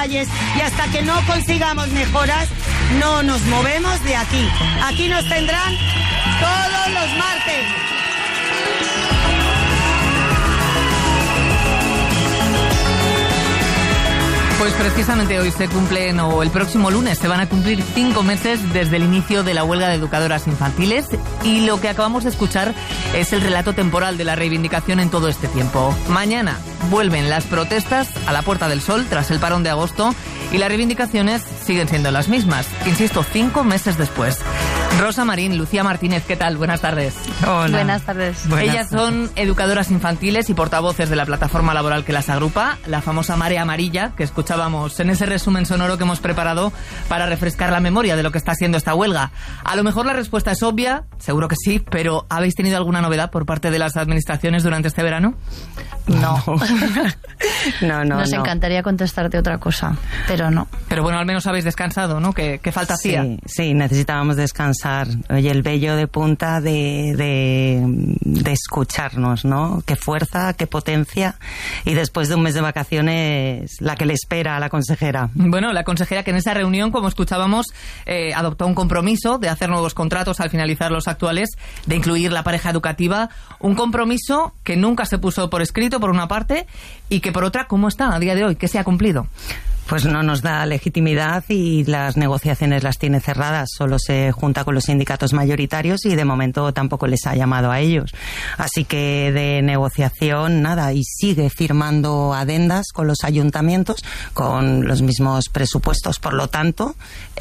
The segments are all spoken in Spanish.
Y hasta que no consigamos mejoras, no nos movemos de aquí. Aquí nos tendrán todos los martes. Pues precisamente hoy se cumplen, o el próximo lunes se van a cumplir 5 meses desde el inicio de la huelga de educadoras infantiles, y lo que acabamos de escuchar es el relato temporal de la reivindicación en todo este tiempo. Mañana vuelven las protestas a la Puerta del Sol tras el parón de agosto, y las reivindicaciones siguen siendo las mismas, insisto, 5 meses después. Rosa Marín, Lucía Martínez, ¿qué tal? Buenas tardes. Hola. Buenas tardes. Ellas son educadoras infantiles y portavoces de la plataforma laboral que las agrupa, la famosa Marea Amarilla, que escuchábamos en ese resumen sonoro que hemos preparado para refrescar la memoria de lo que está siendo esta huelga. A lo mejor la respuesta es obvia, seguro que sí, pero ¿habéis tenido alguna novedad por parte de las administraciones durante este verano? No. No. Nos encantaría contestarte otra cosa, pero no. Pero bueno, al menos habéis descansado, ¿no? ¿Qué falta hacía? Sí, necesitábamos descansar. Oye, el vello de punta de escucharnos, ¿no? Qué fuerza, qué potencia. Y después de un mes de vacaciones, la que le espera a la consejera. Bueno, la consejera que en esa reunión, como escuchábamos, adoptó un compromiso de hacer nuevos contratos al finalizar los actuales, de incluir la pareja educativa. Un compromiso que nunca se puso por escrito, por una parte, y que por otra, ¿cómo está a día de hoy? ¿Qué se ha cumplido? Pues no nos da legitimidad y las negociaciones las tiene cerradas. Solo se junta con los sindicatos mayoritarios y de momento tampoco les ha llamado a ellos. Así que de negociación nada, y sigue firmando adendas con los ayuntamientos con los mismos presupuestos. Por lo tanto,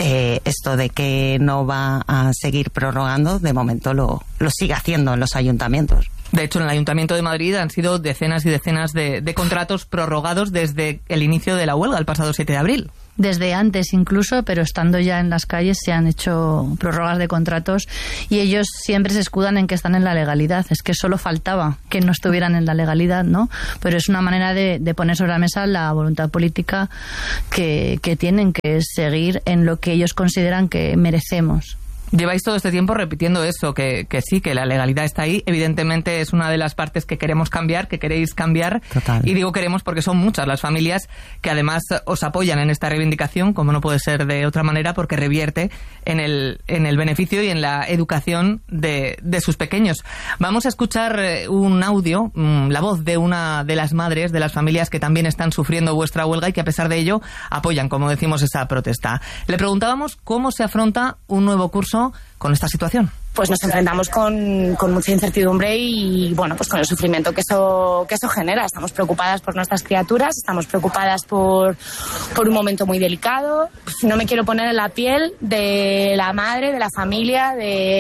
esto de que no va a seguir prorrogando, de momento lo sigue haciendo en los ayuntamientos. De hecho, en el Ayuntamiento de Madrid han sido decenas y decenas de contratos prorrogados desde el inicio de la huelga, el pasado 7 de abril. Desde antes incluso, pero estando ya en las calles se han hecho prórrogas de contratos y ellos siempre se escudan en que están en la legalidad. Es que solo faltaba que no estuvieran en la legalidad, ¿no? Pero es una manera de poner sobre la mesa la voluntad política que tienen, que es seguir en lo que ellos consideran que merecemos. Lleváis todo este tiempo repitiendo eso, que sí, que la legalidad está ahí. Evidentemente es una de las partes que queremos cambiar, que queréis cambiar. Total. Y digo queremos porque son muchas las familias que además os apoyan en esta reivindicación, como no puede ser de otra manera, porque revierte en el beneficio y en la educación de sus pequeños. Vamos a escuchar un audio, la voz de una de las madres de las familias que también están sufriendo vuestra huelga y que a pesar de ello apoyan, como decimos, esa protesta. Le preguntábamos cómo se afronta un nuevo curso con esta situación. Pues nos enfrentamos con mucha incertidumbre y bueno, pues con el sufrimiento que eso genera. Estamos preocupadas por nuestras criaturas, estamos preocupadas por un momento muy delicado. No me quiero poner en la piel de la madre, de la familia,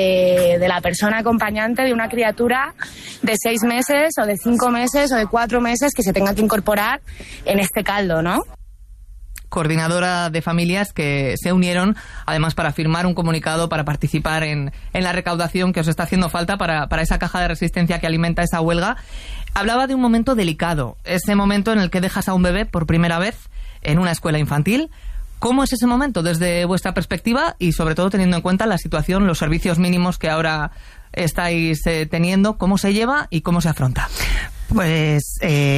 de la persona acompañante de una criatura de 6 meses o de 5 meses o de 4 meses que se tenga que incorporar en este caldo, ¿no? Coordinadora de familias que se unieron además para firmar un comunicado para participar en la recaudación que os está haciendo falta para esa caja de resistencia que alimenta esa huelga. Hablaba de un momento delicado, ese momento en el que dejas a un bebé por primera vez en una escuela infantil. ¿Cómo es ese momento desde vuestra perspectiva y sobre todo teniendo en cuenta la situación, los servicios mínimos que ahora estáis teniendo? ¿Cómo se lleva y cómo se afronta? Pues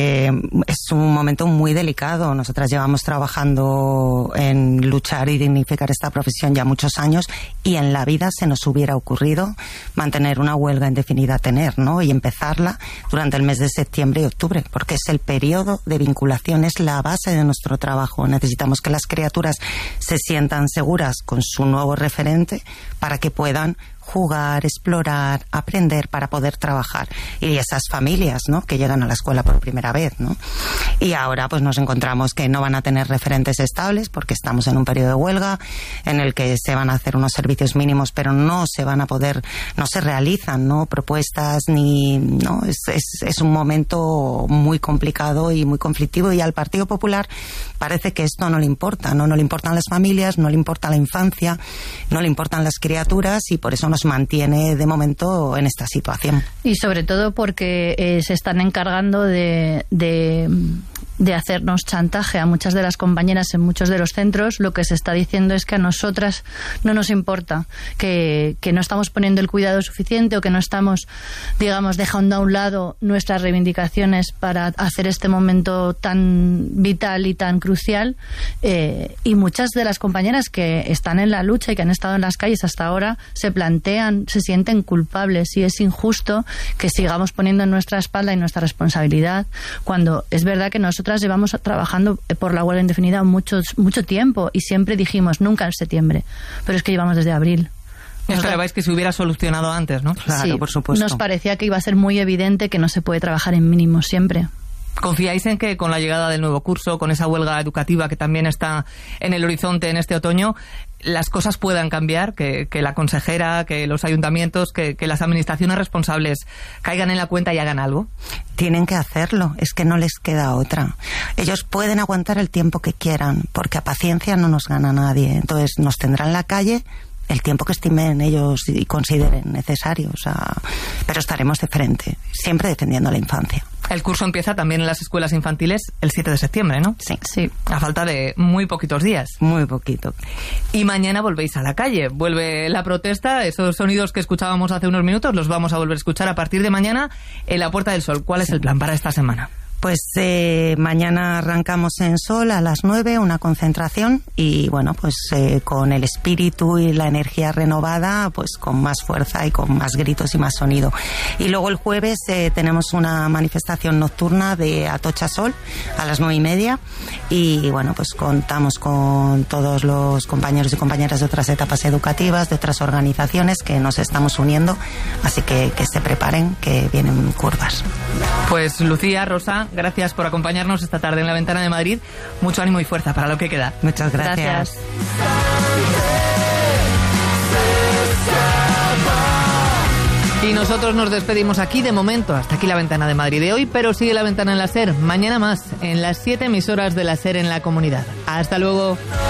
es un momento muy delicado. Nosotras llevamos trabajando en luchar y dignificar esta profesión ya muchos años y en la vida se nos hubiera ocurrido mantener una huelga indefinida ¿no? Y empezarla durante el mes de septiembre y octubre, porque es el periodo de vinculación, es la base de nuestro trabajo. Necesitamos que las criaturas se sientan seguras con su nuevo referente para que puedan jugar, explorar, aprender para poder trabajar. Y esas familias, ¿no?, que llegan a la escuela por primera vez, ¿no? Y ahora pues nos encontramos que no van a tener referentes estables porque estamos en un periodo de huelga en el que se van a hacer unos servicios mínimos, pero no se van a poder, no se realizan, ¿no?, propuestas ni, ¿no? Es un momento muy complicado y muy conflictivo y al Partido Popular parece que esto no le importa, ¿no? No le importan las familias, no le importa la infancia, no le importan las criaturas y por eso nos mantiene de momento en esta situación. Y sobre todo porque se están encargando de de hacernos chantaje a muchas de las compañeras en muchos de los centros, lo que se está diciendo es que a nosotras no nos importa, que no estamos poniendo el cuidado suficiente o que no estamos, digamos, dejando a un lado nuestras reivindicaciones para hacer este momento tan vital y tan crucial. Y muchas de las compañeras que están en la lucha y que han estado en las calles hasta ahora se plantean, se sienten culpables, y es injusto que sigamos poniendo en nuestra espalda y nuestra responsabilidad, cuando es verdad que nosotras llevamos trabajando por la huelga indefinida mucho tiempo, y siempre dijimos nunca en septiembre, pero es que llevamos desde abril. Esperabais que se hubiera solucionado antes, ¿no? Claro, sí, por supuesto. Nos parecía que iba a ser muy evidente que no se puede trabajar en mínimos siempre. ¿Confiáis en que con la llegada del nuevo curso, con esa huelga educativa que también está en el horizonte en este otoño, las cosas puedan cambiar? Que la consejera, que los ayuntamientos, que las administraciones responsables caigan en la cuenta y hagan algo. Tienen que hacerlo, es que no les queda otra. Ellos pueden aguantar el tiempo que quieran, porque a paciencia no nos gana nadie. Entonces nos tendrán en la calle el tiempo que estimen ellos y consideren necesario. O sea, pero estaremos de frente, siempre defendiendo a la infancia. El curso empieza también en las escuelas infantiles el 7 de septiembre, ¿no? Sí. A falta de muy poquitos días. Muy poquito. Y mañana volvéis a la calle. Vuelve la protesta. Esos sonidos que escuchábamos hace unos minutos los vamos a volver a escuchar a partir de mañana en la Puerta del Sol. ¿Cuál es el plan para esta semana? Pues mañana arrancamos en Sol a las 9, una concentración, y bueno, pues con el espíritu y la energía renovada, pues con más fuerza y con más gritos y más sonido. Y luego el jueves tenemos una manifestación nocturna de Atocha Sol a las 9:30, y bueno, pues contamos con todos los compañeros y compañeras de otras etapas educativas, de otras organizaciones que nos estamos uniendo, así que se preparen, que vienen curvas. Pues Lucía, Rosa, gracias por acompañarnos esta tarde en La Ventana de Madrid. Mucho ánimo y fuerza para lo que queda. Muchas gracias. Y nosotros nos despedimos aquí de momento. Hasta aquí La Ventana de Madrid de hoy, pero sigue La Ventana en la SER. Mañana más, en las 7 emisoras de la SER en la comunidad. Hasta luego.